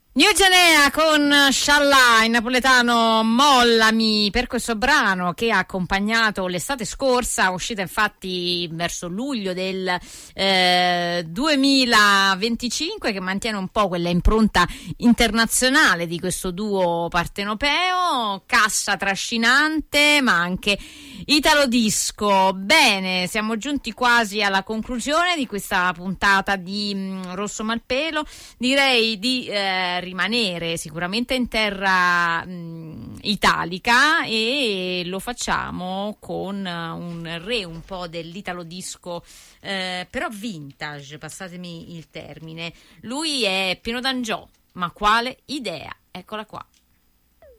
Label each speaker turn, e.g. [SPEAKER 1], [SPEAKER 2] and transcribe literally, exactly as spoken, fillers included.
[SPEAKER 1] New Genea con Sciallà, in napoletano Mollami, per questo brano che ha accompagnato l'estate scorsa, uscita infatti verso luglio del eh, duemilaventicinque, che mantiene un po' quella impronta internazionale di questo duo partenopeo, cassa trascinante ma anche italo disco. Bene, siamo giunti quasi alla conclusione di questa puntata di mh, Rosso Malpelo. Direi di eh, rimanere sicuramente in terra mh, italica, e lo facciamo con un re un po' dell'italo disco, eh, però vintage, passatemi il termine. Lui è Pino D'Angiò, ma quale idea? Eccola qua.